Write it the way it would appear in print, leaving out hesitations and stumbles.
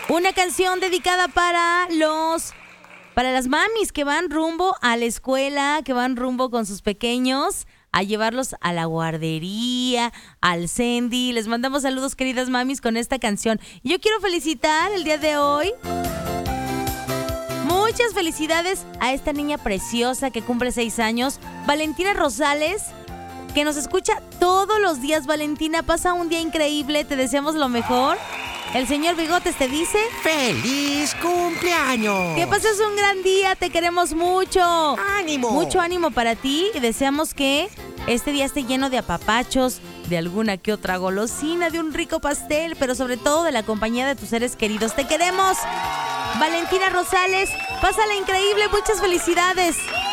Una canción dedicada para las mamis que van rumbo a la escuela, que van rumbo con sus pequeños a llevarlos a la guardería, al Sendy. Les mandamos saludos, queridas mamis, con esta canción. Y yo quiero felicitar el día de hoy. Muchas felicidades a esta niña preciosa que cumple 6 años, Valentina Rosales, que nos escucha todos los días. Valentina, pasa un día increíble, te deseamos lo mejor. El señor Bigotes te dice: ¡Feliz cumpleaños! Que pases un gran día, te queremos mucho. ¡Ánimo! Mucho ánimo para ti y deseamos que este día esté lleno de apapachos, de alguna que otra golosina, de un rico pastel, pero sobre todo de la compañía de tus seres queridos. ¡Te queremos! Valentina Rosales, pásala increíble, muchas felicidades.